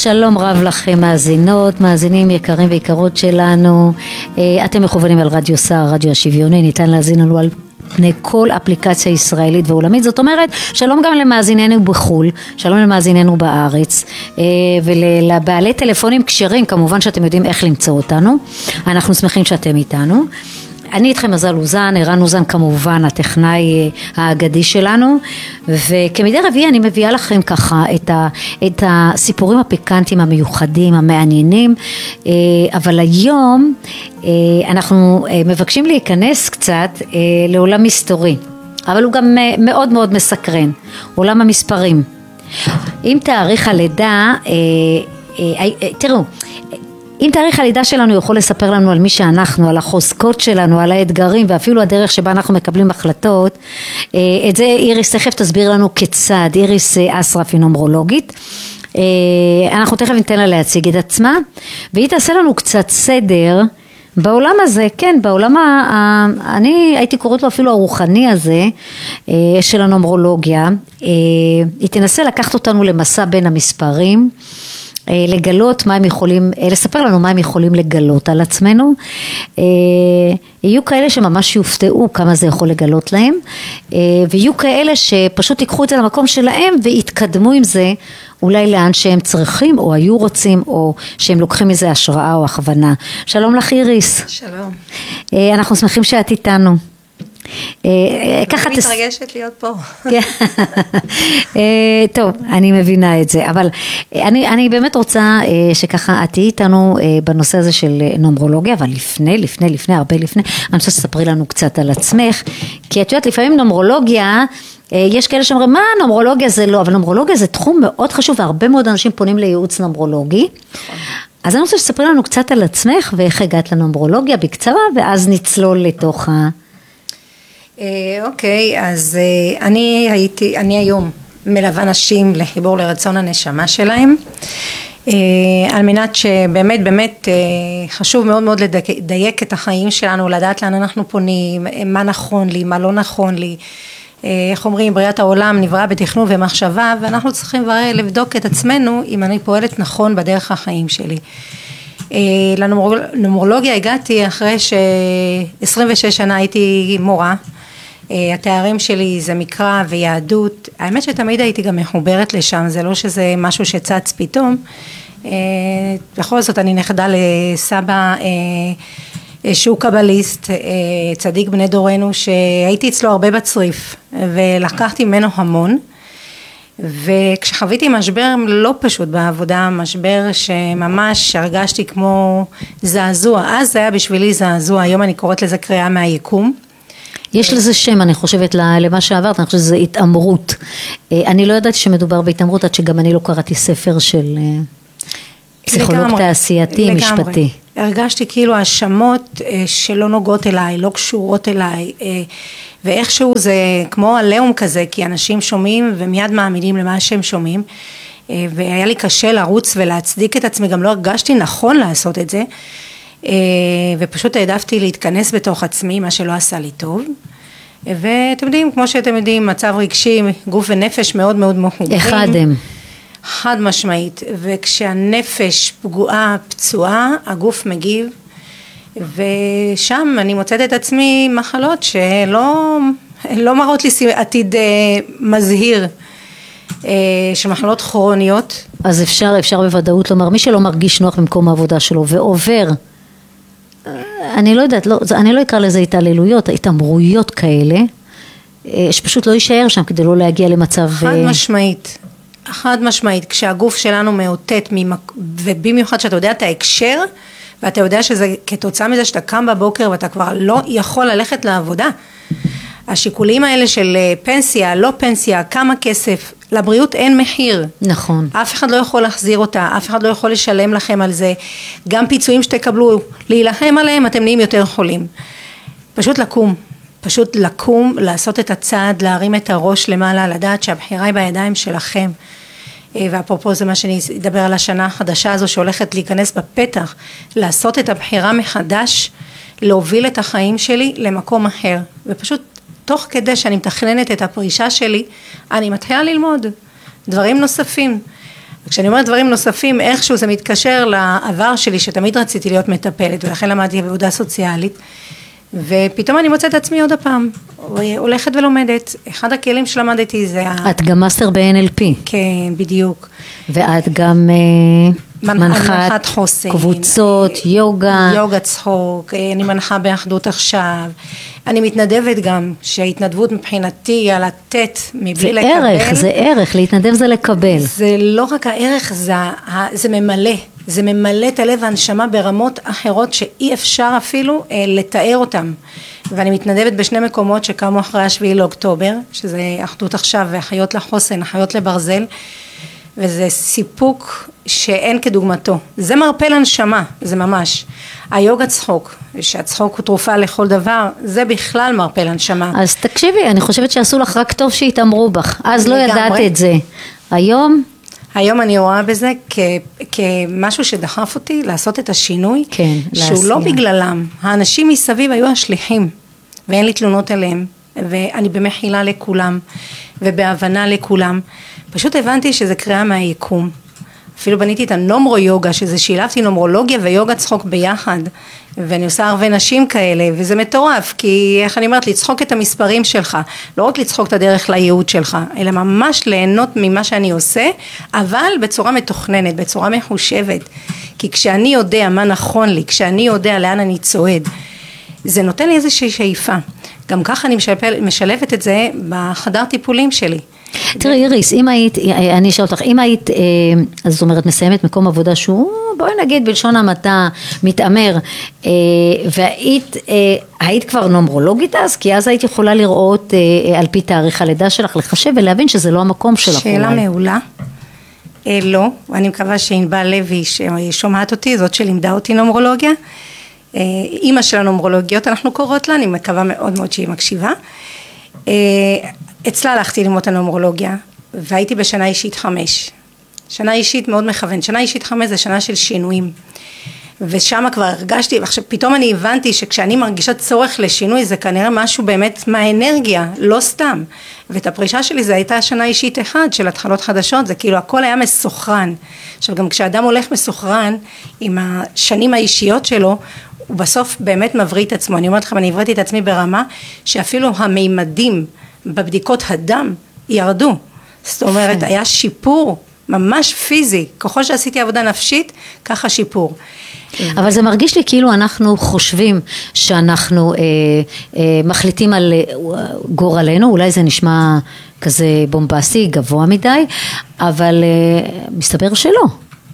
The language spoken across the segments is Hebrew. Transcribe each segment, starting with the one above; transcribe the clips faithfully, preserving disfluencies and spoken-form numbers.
שלום רב לכם מאזינות, מאזינים יקרים ויקרות שלנו. אתם מכוונים על רדיו סער, רדיו השוויוני, ניתן להזין לנו על פני כל אפליקציה ישראלית ועולמית. זאת אומרת, שלום גם למאזיננו בחול, שלום למאזיננו בארץ, ולבעלי טלפונים כשרים, כמובן שאתם יודעים איך למצוא אותנו. אנחנו שמחים שאתם איתנו. אני איתכם מזל אוזן, ערן אוזן כמובן, הטכנאי האגדי שלנו, וכמדי רביעי אני מביאה לכם ככה את, ה, את הסיפורים הפיקנטיים המיוחדים, המעניינים, אבל היום אנחנו מבקשים להיכנס קצת לעולם היסטורי, אבל הוא גם מאוד מאוד מסקרן, עולם המספרים. עם תאריך הלידה, תראו, אם תאריך הלידה שלנו יכול לספר לנו על מי שאנחנו, על החוזקות שלנו, על האתגרים ואפילו הדרך שבה אנחנו מקבלים החלטות, את זה איריס תכף תסביר לנו כיצד. איריס אסרף היא נומרולוגית, אנחנו תכף ניתן לה להציג את עצמה, והיא תעשה לנו קצת סדר בעולם הזה, כן, בעולם, ה, אני הייתי קוראת לו אפילו הרוחני הזה, של הנומרולוגיה. היא תנסה לקחת אותנו למסע בין המספרים, לגלות מה הם יכולים, לספר לנו מה הם יכולים לגלות על עצמנו. יהיו כאלה שממש יופתעו כמה זה יכול לגלות להם, ויהיו כאלה שפשוט ייקחו את זה למקום שלהם ויתקדמו עם זה אולי לאן שהם צריכים או היו רוצים, או שהם לוקחים מזה השראה או הכוונה. שלום לך איריס. שלום. אנחנו שמחים שאת איתנו. אני מתרגשת להיות פה. טוב, אני מבינה את זה, אבל אני, אני באמת רוצה שככה את תהיי איתנו בנושא הזה של נומרולוגיה, אבל לפני, לפני, לפני, הרבה לפני, אני רוצה שתספרי לנו קצת על עצמך, כי את יודעת, לפעמים נומרולוגיה, יש כאלה שאומרים, מה נומרולוגיה זה לא, אבל נומרולוגיה זה תחום מאוד חשוב, והרבה מאוד אנשים פונים לייעוץ נומרולוגי. אז אני רוצה שתספרי לנו קצת על עצמך, ואיך הגעת לנומרולוגיה בקצרה, ואז נצלול לתוך ה... אוקיי, אז אני הייתי, אני היום מלווה נשים לחיבור לרצון הנשמה שלהם, על מנת שבאמת באמת חשוב מאוד מאוד לדייק את החיים שלנו, לדעת לאן אנחנו פונים, מה נכון לי, מה לא נכון לי. איך אומרים, בריאת העולם נברא בתכנון ומחשבה, ואנחנו צריכים לבדוק את עצמנו אם אני פועלת נכון בדרך החיים שלי. לנומרולוגיה הגעתי אחרי ש-עשרים ושש שנה הייתי מורה. התארים שלי זה מקרא ויהדות, האמת שתמיד הייתי גם מחוברת לשם, זה לא שזה משהו שצץ פתאום. בכל זאת אני נכדה לסבא שהוא קבליסט, צדיק בני דורנו, שהייתי אצלו הרבה בצריף ולקחתי ממנו המון, וכשחוויתי משבר לא פשוט בעבודה, משבר שממש הרגשתי כמו זעזוע, אז זה היה בשבילי זעזוע, היום אני קוראת לזה קריאה מהיקום. יש לזה שם, אני חושבת, למה שעברת, אני חושבת שזה התאמרות. אני לא ידעתי שמדובר בהתאמרות, עד שגם אני לא קראתי ספר של פסיכולוג תעשייתי, משפטי. הרגשתי כאילו האשמות שלא נוגעות אליי, לא קשורות אליי, ואיכשהו זה כמו עליהום כזה, כי אנשים שומעים ומיד מאמינים למה שהם שומעים, והיה לי קשה לרוץ ולהצדיק את עצמי, גם לא הרגשתי נכון לעשות את זה, ופשוט העדפתי להתכנס בתוך עצמי, מה שלא עשה לי טוב. ואתם יודעים, כמו שאתם יודעים, מצב רגשי, גוף ונפש מאוד מאוד מחוברים. אחד הם. חד משמעית, וכשהנפש פגועה, פצועה, הגוף מגיב, ושם אני מוצאת את עצמי מחלות שלא לא מראות לי עתיד מזהיר, של מחלות כרוניות. אז אפשר, אפשר בוודאות לומר, מי שלא מרגיש נוח במקום העבודה שלו ועובר, אני לא יודעת, לא, אני לא אקרא לזה התעללויות, התאמרויות כאלה, שפשוט לא יישאר שם כדי לא להגיע למצב... חד משמעית, חד משמעית, כשהגוף שלנו מאותת, ובמיוחד שאתה יודע את ההקשר, ואתה יודע שזה כתוצאה מזה שאתה קם בבוקר ואתה כבר לא יכול ללכת לעבודה. השיקולים האלה של פנסיה, לא פנסיה, כמה כסף, לבריאות אין מחיר. נכון. אף אחד לא יכול להחזיר אותה, אף אחד לא יכול לשלם לכם על זה. גם פיצויים שתקבלו, להילחם עליהם, אתם נהיים יותר חולים. פשוט לקום, פשוט לקום, לעשות את הצעד, להרים את הראש למעלה, לדעת שהבחירה היא בידיים שלכם. ואפרופו זה מה שאני אדבר על השנה החדשה הזו שהולכת להיכנס בפתח, לעשות את הבחירה מחדש, להוביל את החיים שלי למקום אחר. ופשוט תוך כדי שאני מתכננת את הפרישה שלי, אני מתחילה ללמוד דברים נוספים. כשאני אומרת דברים נוספים, איכשהו זה מתקשר לעבר שלי, שתמיד רציתי להיות מטפלת, ולכן למדתי בעבודה סוציאלית, ופתאום אני מוצאת עצמי עוד הפעם, הולכת ולומדת. אחד הכלים שלמדתי זה... את גם מאסטר ב-אן אל פי. כן, בדיוק. ואת גם מנחת חוסן, קבוצות, יוגה. יוגה צחוק, אני מנחה באחדות עכשיו. אני מתנדבת גם, שההתנדבות מבחינתי על לתת מבלי לקבל. זה ערך, זה ערך, להתנדב זה לקבל. זה לא רק הערך, זה, זה ממלא. זה ממלא את הלב והנשמה ברמות אחרות שאי אפשר אפילו אה, לתאר אותם. ואני מתנדבת בשני מקומות שקמו אחרי השביעי לאוקטובר, שזה אחדות עכשיו ואחיות לחוסן, אחיות לברזל, וזה סיפוק שאין כדוגמתו. זה מרפא לנשמה, זה ממש. היוגה צחוק, שהצחוק הוא תרופה לכל דבר, זה בכלל מרפא לנשמה. אז תקשיבי, אני חושבת שעשו לך רק טוב שהתאמרו בך, אז לא ידעת את זה. היום... היום אני רואה בזה כ, כמשהו שדחף אותי לעשות את השינוי, כן, שהוא לעשייה. לא בגללם. האנשים מסביב היו השליחים, ואין לי תלונות עליהם, ואני במחילה לכולם, ובהבנה לכולם. פשוט הבנתי שזה קריאה מהיקום. אפילו בניתי את הנומרו יוגה, שזה שילבתי נומרולוגיה ויוגה צחוק ביחד, ואני עושה הרבה נשים כאלה, וזה מטורף, כי איך אני אומרת, לצחוק את המספרים שלך, לא רק לצחוק את הדרך לייעוד שלך, אלא ממש ליהנות ממה שאני עושה, אבל בצורה מתוכננת, בצורה מחושבת, כי כשאני יודע מה נכון לי, כשאני יודע לאן אני צועד, זה נותן לי איזושהי שאיפה. גם ככה אני משלבת את זה בחדר טיפולים שלי. תראי איריס, אם היית, אני אשאל אותך, אם היית, אז זאת אומרת, מסיימת מקום עבודה שהוא, בואי נגיד בלשון המעטה, מתאמר, והיית, היית כבר נומרולוגית אז, כי אז היית יכולה לראות על פי תאריך הלידה שלך, לחשב ולהבין שזה לא המקום שלך. שאלה מעולה. לא, אני מקווה שענבל לוי ששומעת אותי, זאת שלימדה אותי נומרולוגיה, אימא של הנומרולוגיות אנחנו קוראות לה, אני מקווה מאוד מאוד שהיא מקשיבה. אצלה הלכתי ללמוד הנומרולוגיה, והייתי בשנה אישית חמש. שנה אישית מאוד מכוון, שנה אישית חמש זה שנה של שינויים. ושם כבר הרגשתי, ועכשיו פתאום אני הבנתי שכשאני מרגישה צורך לשינוי, זה כנראה משהו באמת מהאנרגיה, לא סתם. ואת הפרישה שלי זה הייתה שנה אישית אחד של התחלות חדשות, זה כאילו הכל היה מסוכרן. עכשיו גם כשאדם הולך מסוכרן עם השנים האישיות שלו, הוא בסוף באמת מבריא את עצמו. אני אומרת לכם, אני הבראתי את עצמי ברמה שאפילו המימדים בבדיקות הדם ירדו. זאת אומרת, היה שיפור ממש פיזי. ככל שעשיתי עבודה נפשית, ככה שיפור. אבל זה מרגיש לי כאילו אנחנו חושבים שאנחנו אה, אה, מחליטים על אה, גורלנו, אולי זה נשמע כזה בומבסטי, גבוה מדי, אבל אה, מסתבר שלא.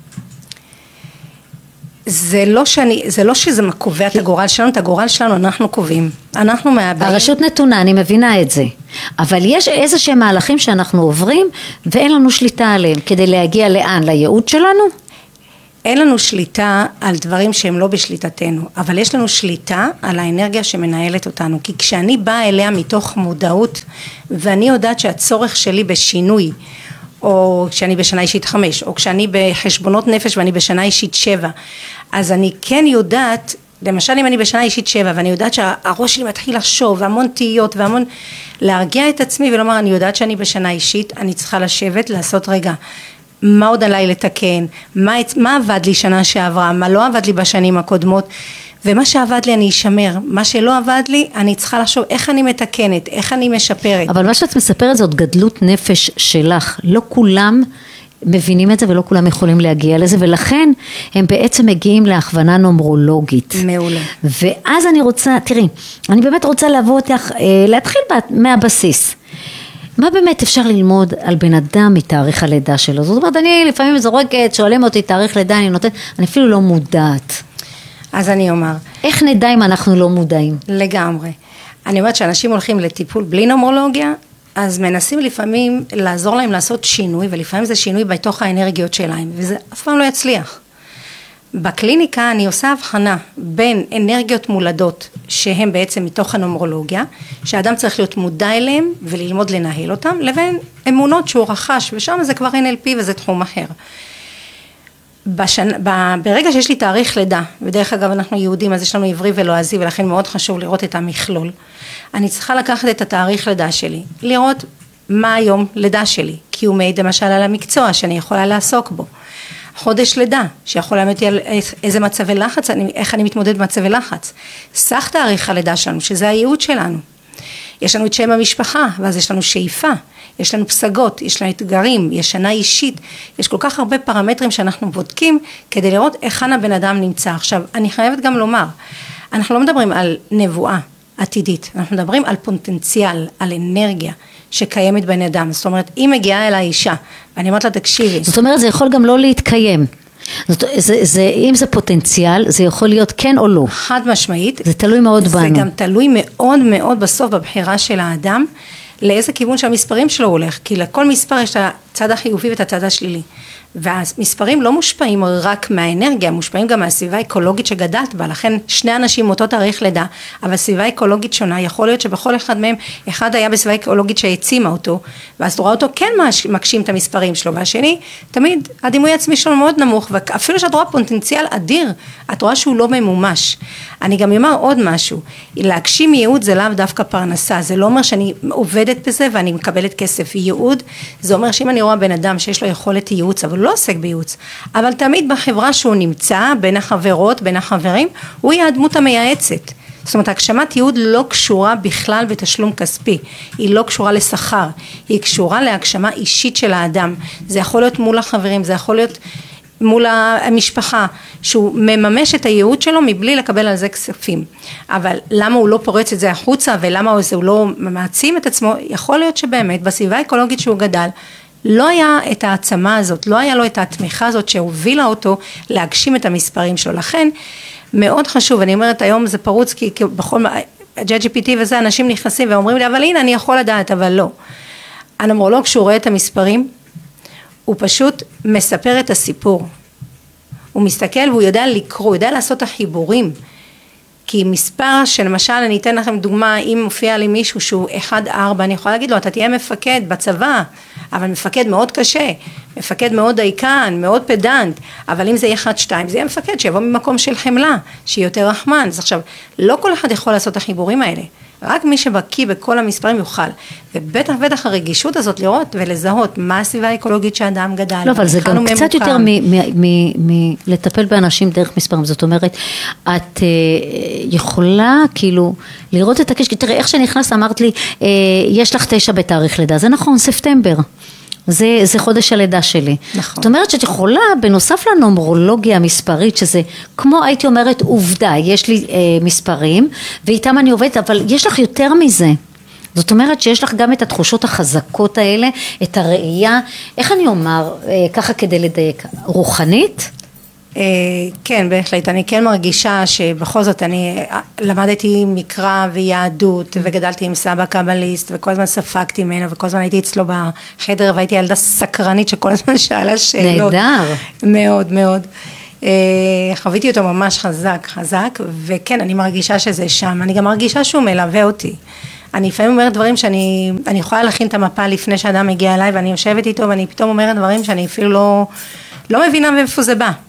זה לא שאני, זה לא שזה קובע את הגורל שלנו, את הגורל שלנו אנחנו קובעים. אנחנו מהבאים. הרשות נתונה, אני מבינה את זה. אבל יש איזה שהם מהלכים שאנחנו עוברים, ואין לנו שליטה עליהם, כדי להגיע לאן? לייעוד שלנו? אין לנו שליטה על דברים שהם לא בשליטתנו, אבל יש לנו שליטה על האנרגיה שמנהלת אותנו, כי כשאני באה אליה מתוך מודעות, ואני יודעת שהצורך שלי בשינוי, או כשאני בשנה אישית חמש, או כשאני בחשבונות נפש ואני בשנה אישית שבע, אז אני כן יודעת, למשל אם אני בשנה אישית שבע, ואני יודעת שהראש שלי מתחיל לחשוב, והמון תהיות, והמון להרגיע את עצמי, ולומר, אני יודעת שאני בשנה אישית, אני צריכה לשבת, לעשות רגע, מה עוד עליי לתקן, מה, מה עבד לי שנה שעברה, מה לא עבד לי בשנים הקודמות, ומה שעבד לי אני אשמר, מה שלא עבד לי אני צריכה לחשוב איך אני מתקנת, איך אני משפרת. אבל מה שאת מספרת זאת גדלות נפש שלך, לא כולם מבינים את זה ולא כולם יכולים להגיע לזה, ולכן הם בעצם מגיעים להכוונה נומרולוגית. מעולה. ואז אני רוצה, תראי, אני באמת רוצה לבוא אותך, להתחיל מהבסיס. מה באמת אפשר ללמוד על בן אדם מתאריך הלידה שלו? זאת אומרת, אני לפעמים זורקת, שואלים אותי תאריך לידה, אני נותנת, אני אפילו לא מודעת. אז אני אומר. איך נדע אם אנחנו לא מודעים? לגמרי. אני אומרת שאנשים הולכים לטיפול בלי נומרולוגיה, אז מנסים לפעמים לעזור להם לעשות שינוי, ולפעמים זה שינוי בתוך האנרגיות שלהם, וזה אף פעם לא יצליח. בקליניקה אני עושה הבחנה בין אנרגיות מולדות, שהן בעצם מתוך הנומרולוגיה, שהאדם צריך להיות מודע אליהם וללמוד לנהל אותם, לבין אמונות שהוא רכש, ושם זה כבר אן אל פי וזה תחום אחר. בשנ... ברגע שיש לי תאריך לידה, ודרך אגב אנחנו יהודים אז יש לנו עברי ולועזי ולכן מאוד חשוב לראות את המכלול, אני צריכה לקחת את התאריך לידה שלי, לראות מה היום לידה שלי, כי הוא מעיד למשל על המקצוע שאני יכולה לעסוק בו. חודש לידה, שיכול להעמיד על איזה מצבי לחץ, אני, איך אני מתמודד במצבי לחץ. סך תאריך הלידה שלנו, שזה הייעוד שלנו. יש לנו את שם המשפחה, ואז יש לנו שאיפה, יש לנו פסגות, יש לנו אתגרים, יש שנה אישית, יש כל כך הרבה פרמטרים שאנחנו בודקים, כדי לראות היכן הבן אדם נמצא. עכשיו, אני חייבת גם לומר, אנחנו לא מדברים על נבואה עתידית, אנחנו מדברים על פוטנציאל, על אנרגיה, שקיימת בן אדם. זאת אומרת, אם מגיעה אל האישה, ואני אומרת לה, תקשיבי. זאת אומרת, זה יכול גם לא להתקיים. זאת, זה, זה, אם זה פוטנציאל, זה יכול להיות כן או לא. חד משמעית. זה תלוי מאוד זה בנו. זה גם תלוי מאוד מאוד בסוף בבחירה של האדם, לאיזה כיוון שהמספרים שלו הולך. כי לכל מספר יש את הצד החיובי ואת הצד השלילי. והמספרים לא מושפעים רק מהאנרגיה, מושפעים גם מהסביבה האקולוגית שגדלת בה, לכן שני אנשים אותו תאריך לידה, אבל סביבה אקולוגית שונה, יכול להיות שבכל אחד מהם, אחד היה בסביבה אקולוגית שהעצימה אותו, ואז תוראה אותו כן מקשים את המספרים שלו, והשני, תמיד הדימוי העצמי שלו מאוד נמוך, ואפילו שאת רואה פוטנציאל אדיר, את רואה שהוא לא ממומש. אני גם אומר עוד משהו, להגשים ייעוד זה לאו דווקא פרנסה, זה לא אומר שאני עובדת בזה ואני מקבלת כסף. ייעוד, זה אומר שאם אני רואה בן אדם שיש לו יכולת ייעוץ, אבל לא עוסק בייעוץ, אבל תמיד בחברה שהוא נמצא, בין החברות, בין החברים, הוא יהיה הדמות המייעצת. זאת אומרת, הגשמת ייעוד לא קשורה בכלל בתשלום כספי, היא לא קשורה לשכר, היא קשורה להגשמה אישית של האדם. זה יכול להיות מול החברים, זה יכול להיות מול המשפחה, שהוא מממש את הייעוד שלו מבלי לקבל על זה כספים. אבל למה הוא לא פורץ את זה החוצה, ולמה הוא לא מעצים את עצמו, יכול להיות שבאמת בסביבה האקולוגית שהוא גדל, לא היה את העצמה הזאת, לא היה לו את התמיכה הזאת שהובילה אותו להגשים את המספרים שלו. לכן מאוד חשוב, אני אומרת היום זה פרוץ, כי בכל ג'אט ג'י פי טי וזה אנשים נכנסים ואומרים לי, אבל הנה אני יכול לדעת, אבל לא. הנומרולוג שהוא רואה את המספרים, הוא פשוט מספר את הסיפור. הוא מסתכל והוא יודע לקרוא, הוא יודע לעשות החיבורים. כי מספר שלמשל, אני אתן לכם דוגמה, אם מופיע לי מישהו שהוא אחד ארבע, אני יכולה להגיד לו, אתה תהיה מפקד בצבא, אבל מפקד מאוד קשה, מפקד מאוד דייקן, מאוד פדנט, אבל אם זה יהיה אחד שתיים, זה יהיה מפקד שיבוא ממקום של חמלה, שיהיה יותר רחמן. אז עכשיו, לא כל אחד יכול לעשות את החיבורים האלה, רק מי שבקיא בכל המספרים יוכל, ובטח בטח הרגישות הזאת לראות ולזהות מה הסביבה האקולוגית שהאדם גדל. לא, אבל זה גם קצת יותר מלטפל באנשים דרך מספרים, זאת אומרת, את יכולה כאילו לראות את הקשר, תראה איך שנכנס אמרת לי, יש לך תשע בתאריך לידה, זה נכון, ספטמבר. זה, זה חודש הלידה שלי. נכון. זאת אומרת שאת יכולה, בנוסף לנומרולוגיה המספרית, שזה כמו הייתי אומרת עובדה, יש לי אה, מספרים, ואיתם אני עובדת, אבל יש לך יותר מזה. זאת אומרת שיש לך גם את התחושות החזקות האלה, את הראייה, איך אני אומר, אה, ככה כדי לדייק, רוחנית? כן, בהחלט, אני כן מרגישה שבכל זאת אני למדתי מקרא ויהדות וגדלתי עם סבא קבליסט וכל הזמן ספקתי ממנו וכל הזמן הייתי אצלו בחדר והייתי ילדה סקרנית שכל הזמן שאלה שאלות. נהדר. מאוד מאוד. חוויתי אותו ממש חזק, חזק, וכן, אני מרגישה שזה שם, אני גם מרגישה שהוא מלווה אותי. אני לפעמים אומרת דברים שאני, אני יכולה להכין את המפה לפני שאדם מגיע אליי ואני יושבת איתו ואני פתאום אומרת דברים שאני אפילו לא, לא מבינה מאיפה זה בא.